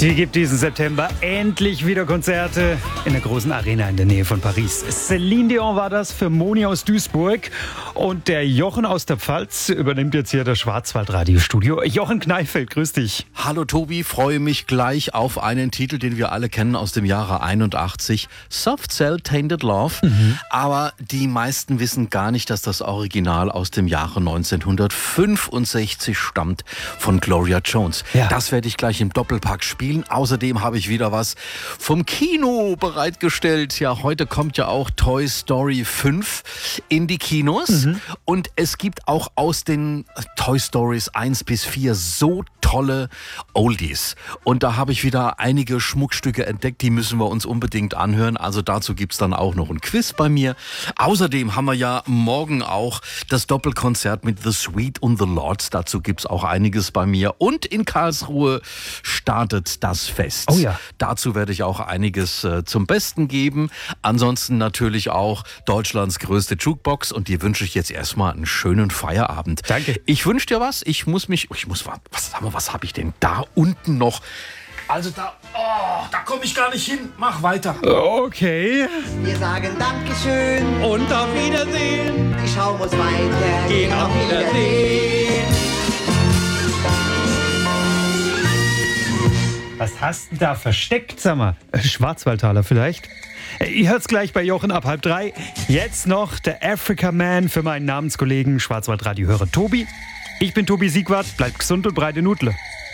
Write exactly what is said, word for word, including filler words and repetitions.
Die gibt diesen September endlich wieder Konzerte in der großen Arena in der Nähe von Paris. Céline Dion war das für Moni aus Duisburg. Und der Jochen aus der Pfalz übernimmt jetzt hier das Schwarzwald-Radiostudio. Jochen Kneifeld, grüß dich. Hallo Tobi, freue mich gleich auf einen Titel, den wir alle kennen aus dem Jahre einundachtzig. Soft Cell Tainted Love. Mhm. Aber die meisten wissen gar nicht, dass das Original aus dem Jahre neunzehnhundertfünfundsechzig stammt von Gloria Jones. Ja. Das werde ich gleich im Doppelpack spielen. Außerdem habe ich wieder was vom Kino bereitgestellt. Ja, heute kommt ja auch Toy Story fünf in die Kinos. Mhm. Und es gibt auch aus den Toy Stories eins bis vier so tolle Oldies. Und da habe ich wieder einige Schmuckstücke entdeckt, die müssen wir uns unbedingt anhören. Also dazu gibt es dann auch noch ein Quiz bei mir. Außerdem haben wir ja morgen auch das Doppelkonzert mit The Sweet und The Lords. Dazu gibt es auch einiges bei mir. Und in Karlsruhe startet das Fest. Oh ja. Dazu werde ich auch einiges äh, zum Besten geben. Ansonsten natürlich auch Deutschlands größte Jukebox. Und die wünsche ich jetzt erstmal einen schönen Feierabend. Danke. Ich wünsche dir was. Ich muss mich... Ich muss... Was, sag mal, was habe ich denn da unten noch? Also da... Oh, da komme ich gar nicht hin. Mach weiter. Okay. Wir sagen Dankeschön, Und auf Wiedersehen. die Show muss weiter. Gehen auf Wiedersehen. Was hast du da versteckt, sag mal? Schwarzwaldtaler vielleicht? Ihr hört's gleich bei Jochen ab halb drei. Jetzt noch der Africa Man für meinen Namenskollegen Schwarzwaldradio-Hörer Tobi. Ich bin Tobi Siegwart, bleibt gesund und breite Nudle.